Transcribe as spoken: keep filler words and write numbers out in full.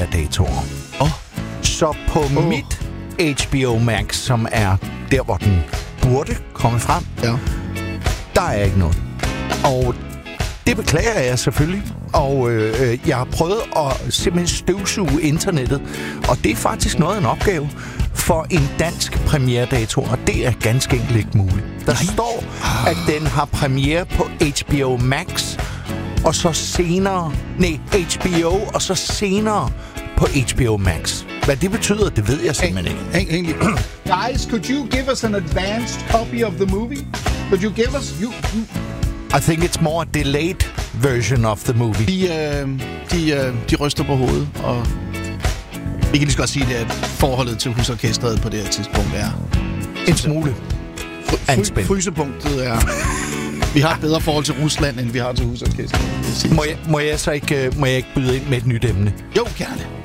premieredatoer. Oh. Så på oh. mit H B O Max, som er der, hvor den burde komme frem, ja. der er ikke noget. Og det beklager jeg selvfølgelig. Og øh, jeg har prøvet at simpelthen støvsuge internettet. Og det er faktisk noget af en opgave for en dansk premieredator. Og det er ganske enkelt ikke muligt. Der Nej. står, at den har premiere på H B O Max. Og så senere... Nej, H B O, og så senere på H B O Max. Hvad det betyder, det ved jeg simpelthen ikke. Egentlig. Guys, could you give us an advanced copy of the movie? Could you give us... You, you... I think it's more a delayed version of the movie. De, øh, de, øh, de ryster på hovedet, og vi kan lige så godt sige, at forholdet til husorkestret på det her tidspunkt er... En smule anspændt. Frysepunktet er... Vi har et bedre forhold til Rusland, end vi har til husorkestret. Må jeg, må jeg så ikke, må jeg ikke byde ind med et nyt emne? Jo, gerne.